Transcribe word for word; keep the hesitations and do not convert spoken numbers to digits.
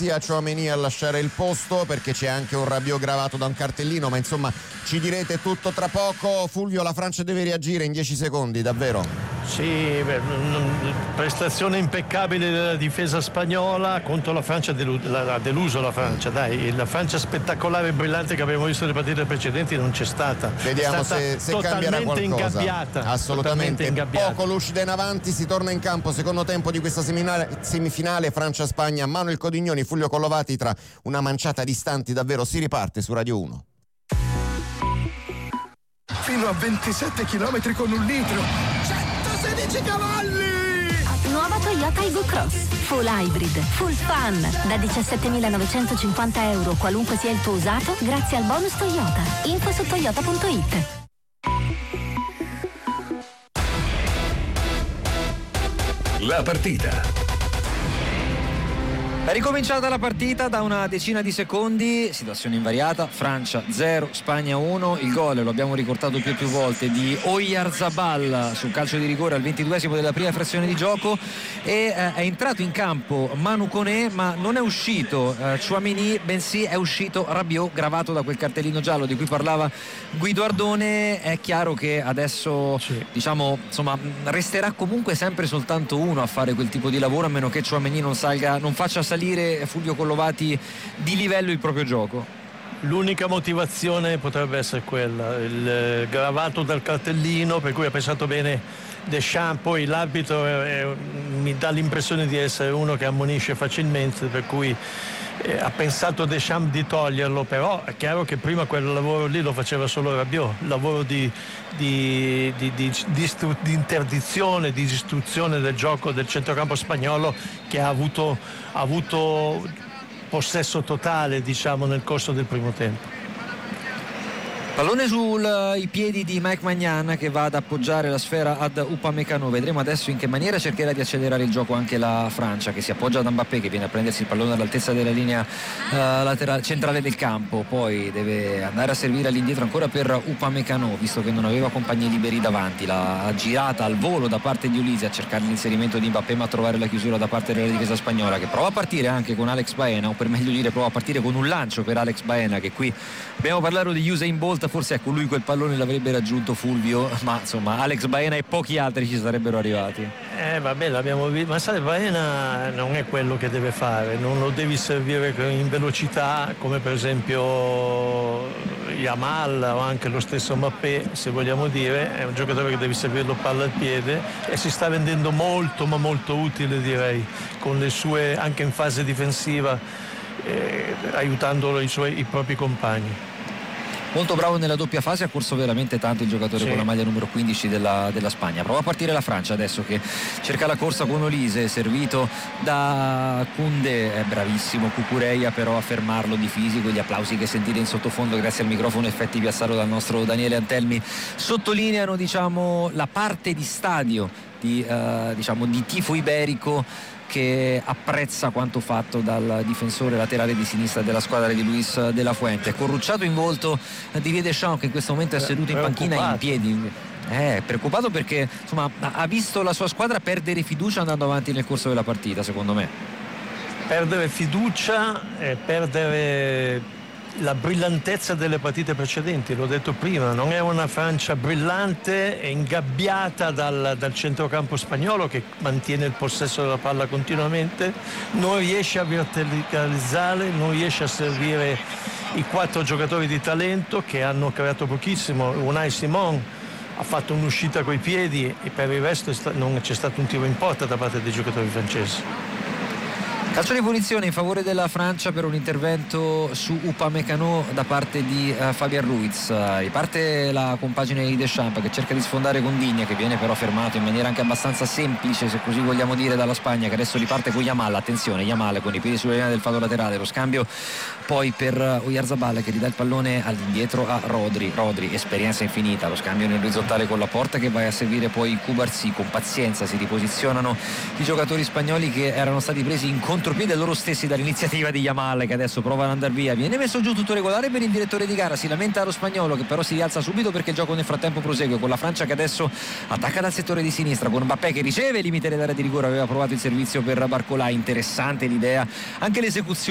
sia Tchouaméni a lasciare il posto, perché c'è anche un Rabiot gravato da un cartellino, ma insomma ci direte tutto tra poco. Fulvio, la Francia deve reagire in dieci secondi, davvero? Sì, beh, prestazione impeccabile della difesa spagnola contro la Francia, ha deluso la Francia, dai, la Francia spettacolare e brillante che abbiamo visto nelle partite precedenti non c'è stata. Vediamo stata se, se cambierà qualcosa. Ingabbiata, assolutamente ingabbiata. Poco lucida in avanti, si torna in campo, secondo tempo di questa semifinale, semifinale Francia-Spagna. Manuel Codignoni, Fulvio Collovati, tra una manciata di istanti davvero si riparte su Radio uno. Fino a ventisette chilometri con un litro, centosedici cavalli! Nuova Toyota Aygo Cross, full hybrid, full fun, da diciassettemilanovecentocinquanta euro qualunque sia il tuo usato, grazie al bonus Toyota. Info su toyota punto it. La partita. È ricominciata la partita da una decina di secondi, situazione invariata, Francia zero, Spagna uno, il gol, lo abbiamo ricordato più e più volte, di Oyarzabal sul calcio di rigore al ventiduesimo della prima frazione di gioco, e eh, è entrato in campo Manu Koné, ma non è uscito eh, Tchouaméni, bensì è uscito Rabiot, gravato da quel cartellino giallo di cui parlava Guido Ardone. È chiaro che adesso sì. diciamo insomma resterà comunque sempre soltanto uno a fare quel tipo di lavoro, a meno che Tchouaméni non salga, non faccia salire Fulvio Collovati di livello il proprio gioco. L'unica motivazione potrebbe essere quella, il gravato dal cartellino, per cui ha pensato bene Deschamps. Poi l'arbitro è, è, mi dà l'impressione di essere uno che ammonisce facilmente, per cui eh, ha pensato Deschamps di toglierlo, però è chiaro che prima quel lavoro lì lo faceva solo Rabiot, il lavoro di, di, di, di, di, stru- di interdizione, di distruzione del gioco del centrocampo spagnolo, che ha avuto, ha avuto possesso totale, diciamo, nel corso del primo tempo. Pallone sui piedi di Mike Maignan, che va ad appoggiare la sfera ad Upamecano. Vedremo adesso in che maniera cercherà di accelerare il gioco anche la Francia, che si appoggia ad Mbappé, che viene a prendersi il pallone all'altezza della linea uh, laterale, centrale del campo. Poi deve andare a servire all'indietro ancora per Upamecano, visto che non aveva compagni liberi davanti. La girata al volo da parte di Ulise a cercare l'inserimento di Mbappé, ma a trovare la chiusura da parte della difesa spagnola, che prova a partire anche con Alex Baena, o per meglio dire prova a partire con un lancio per Alex Baena, che qui abbiamo parlato di Usain Bolt, forse ecco lui quel pallone l'avrebbe raggiunto Fulvio, ma insomma Alex Baena e pochi altri ci sarebbero arrivati. Eh vabbè, l'abbiamo visto, ma sai, Baena non è quello che deve fare, non lo devi servire in velocità come per esempio Yamal o anche lo stesso Mbappé, se vogliamo dire. È un giocatore che devi servirlo palla al piede, e si sta rendendo molto ma molto utile, direi, con le sue, anche in fase difensiva, eh, aiutando i suoi i propri compagni. Molto bravo nella doppia fase, ha corso veramente tanto il giocatore sì. con la maglia numero quindici della, della Spagna. Prova a partire la Francia adesso, che cerca la corsa con Olise, servito da Koundé, è bravissimo Cucurella però a fermarlo di fisico. Gli applausi che sentite in sottofondo grazie al microfono effetti piazzato dal nostro Daniele Antelmi sottolineano, diciamo, la parte di stadio di, uh, diciamo, di tifo iberico che apprezza quanto fatto dal difensore laterale di sinistra della squadra di Luis de la Fuente. Corrucciato in volto Didier Deschamps, che in questo momento è seduto in panchina in piedi. È preoccupato perché insomma ha visto la sua squadra perdere fiducia andando avanti nel corso della partita, secondo me. Perdere fiducia e perdere la brillantezza delle partite precedenti, l'ho detto prima, non è una Francia brillante e ingabbiata dal, dal centrocampo spagnolo, che mantiene il possesso della palla continuamente, non riesce a verticalizzare, non riesce a servire i quattro giocatori di talento che hanno creato pochissimo. Unai Simon ha fatto un'uscita coi piedi e per il resto non c'è stato un tiro in porta da parte dei giocatori francesi. Calcio di punizione in favore della Francia per un intervento su Upamecano da parte di uh, Fabian Ruiz. Uh, riparte la compagine di Deschamps, che cerca di sfondare con Digne, che viene però fermato in maniera anche abbastanza semplice, se così vogliamo dire, dalla Spagna, che adesso riparte con Yamal. Attenzione, Yamal con i piedi sulla linea del fallo laterale, lo scambio poi per Oyarzabal, che ridà il pallone all'indietro a Rodri. Rodri, esperienza infinita, lo scambio in orizzontale con la porta, che va a servire poi Cubarsí. Con pazienza si riposizionano i giocatori spagnoli, che erano stati presi in contropiede loro stessi dall'iniziativa di Yamal, che adesso prova ad andare via. Viene messo giù tutto regolare per il direttore di gara, si lamenta lo spagnolo, che però si rialza subito perché il gioco nel frattempo prosegue, con la Francia che adesso attacca dal settore di sinistra con Mbappé, che riceve limite dell'area di rigore. Aveva provato il servizio per Barcola, interessante l'idea, anche l'esecuzione